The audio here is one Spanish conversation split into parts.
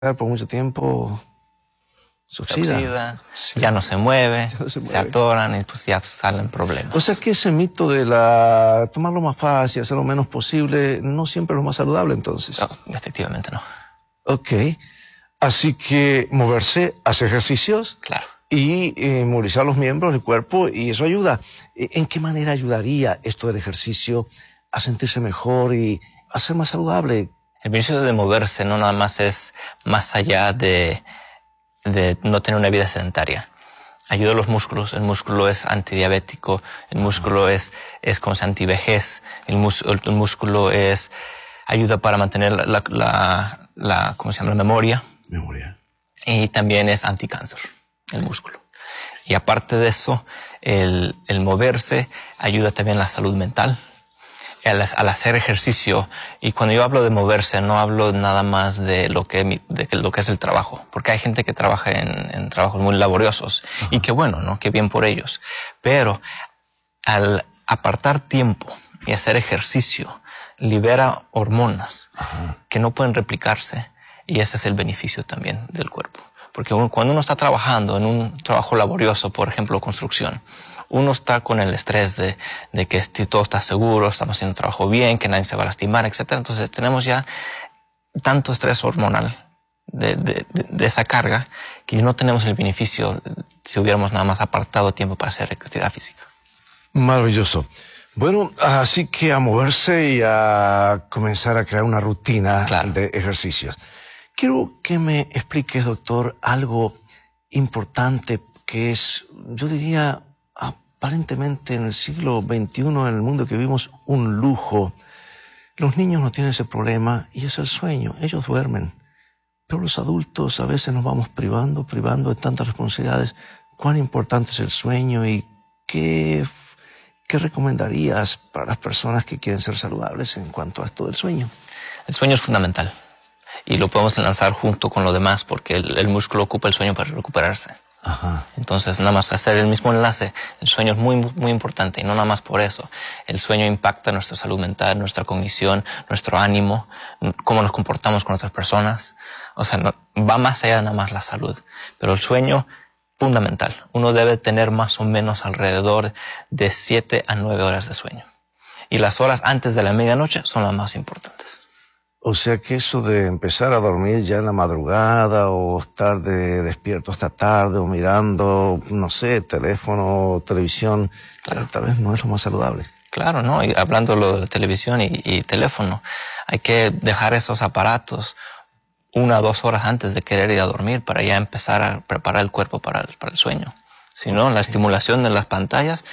por mucho tiempo se oxida. Sí. Ya no se mueve, se atoran y pues ya salen problemas. O sea que ese mito de tomarlo más fácil, hacer lo menos posible, no siempre es lo más saludable entonces. No, efectivamente no. Ok, así que moverse, hacer ejercicios. Claro. Y movilizar los miembros del cuerpo, y eso ayuda. ¿En qué manera ayudaría esto del ejercicio a sentirse mejor y a ser más saludable? El beneficio de moverse no nada más es más allá de no tener una vida sedentaria. Ayuda a los músculos, el músculo es antidiabético, el músculo es como si antivejez, el músculo ayuda para mantener ¿cómo se llama? La memoria. Y también es anticáncer, el músculo. Y aparte de eso, el moverse ayuda también a la salud mental. Al hacer ejercicio, y cuando yo hablo de moverse, no hablo nada más de lo que es el trabajo, porque hay gente que trabaja en trabajos muy laboriosos, y qué bueno, ¿no? Qué bien por ellos. Pero al apartar tiempo y hacer ejercicio, libera hormonas que no pueden replicarse, y ese es el beneficio también del cuerpo. Porque cuando uno está trabajando en un trabajo laborioso, por ejemplo, construcción, uno está con el estrés de que todo está seguro, estamos haciendo un trabajo bien, que nadie se va a lastimar, etc. Entonces tenemos ya tanto estrés hormonal de esa carga que no tenemos el beneficio si hubiéramos nada más apartado tiempo para hacer actividad física. Maravilloso. Bueno, así que a moverse y a comenzar a crear una rutina de ejercicios. Quiero que me expliques, doctor, algo importante que es, yo diría, aparentemente en el siglo XXI, en el mundo que vivimos, un lujo. Los niños no tienen ese problema y es el sueño. Ellos duermen. Pero los adultos a veces nos vamos privando de tantas responsabilidades. ¿Cuán importante es el sueño y qué recomendarías para las personas que quieren ser saludables en cuanto a esto del sueño? El sueño es fundamental y lo podemos enlazar junto con lo demás porque el músculo ocupa el sueño para recuperarse. Entonces, nada más hacer el mismo enlace, el sueño es muy, muy importante y no nada más por eso. El sueño impacta nuestra salud mental, nuestra cognición, nuestro ánimo, cómo nos comportamos con otras personas. O sea, va más allá de nada más la salud. Pero el sueño, fundamental. Uno debe tener más o menos alrededor de 7 a 9 horas de sueño. Y las horas antes de la medianoche son las más importantes. O sea que eso de empezar a dormir ya en la madrugada o estar despierto hasta tarde o mirando, no sé, teléfono, televisión, tal vez no es lo más saludable. Claro, ¿no? Y hablando de televisión y teléfono, hay que dejar esos aparatos 1 o 2 horas antes de querer ir a dormir para ya empezar a preparar el cuerpo para el sueño. Si no, la estimulación de las pantallas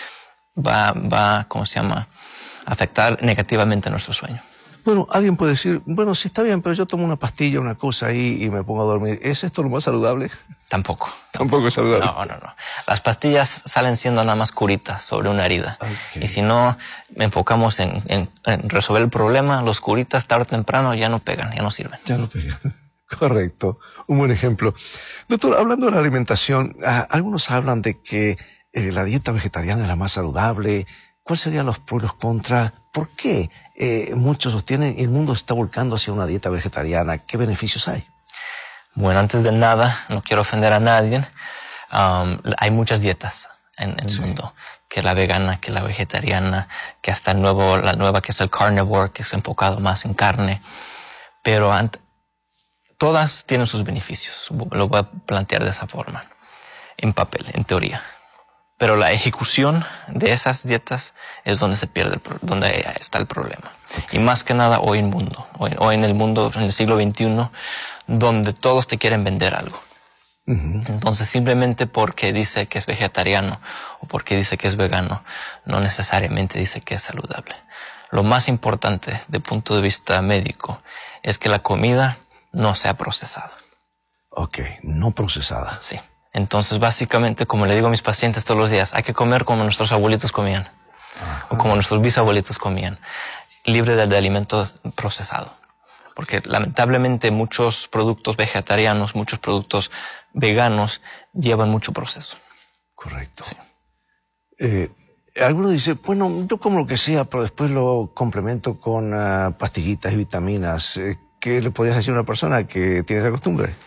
va ¿cómo se llama?, afectar negativamente nuestro sueño. Bueno, alguien puede decir, bueno, sí está bien, pero yo tomo una pastilla, una cosa ahí y me pongo a dormir. ¿Es esto lo más saludable? Tampoco. Tampoco es saludable. No. Las pastillas salen siendo nada más curitas sobre una herida. Y si no enfocamos en resolver el problema, los curitas tarde o temprano ya no pegan, ya no sirven. Ya no pegan. Correcto. Un buen ejemplo. Doctor, hablando de la alimentación, algunos hablan de que la dieta vegetariana es la más saludable. ¿Cuáles serían los pros y los contras? ¿Por qué muchos sostienen el mundo se está volcando hacia una dieta vegetariana? ¿Qué beneficios hay? Bueno, antes de nada, no quiero ofender a nadie. Hay muchas dietas en el mundo. Que la vegana, que la vegetariana, que hasta la nueva que es el carnivore, que es enfocado más en carne. Pero todas tienen sus beneficios. Lo voy a plantear de esa forma. En papel, en teoría. Pero la ejecución de esas dietas es donde se pierde, donde está el problema. Y más que nada hoy en el mundo, en el siglo XXI, donde todos te quieren vender algo. Entonces, simplemente porque dice que es vegetariano o porque dice que es vegano, no necesariamente dice que es saludable. Lo más importante, desde el punto de vista médico, es que la comida no sea procesada. Ok, no procesada. Sí. Entonces, básicamente, como le digo a mis pacientes todos los días, hay que comer como nuestros abuelitos comían, o como nuestros bisabuelitos comían, libre de alimento procesado. Porque lamentablemente muchos productos vegetarianos, muchos productos veganos llevan mucho proceso. Correcto. Sí. Algunos dicen, bueno, yo como lo que sea, pero después lo complemento con pastillitas y vitaminas. ¿qué le podrías decir a una persona que tiene esa costumbre?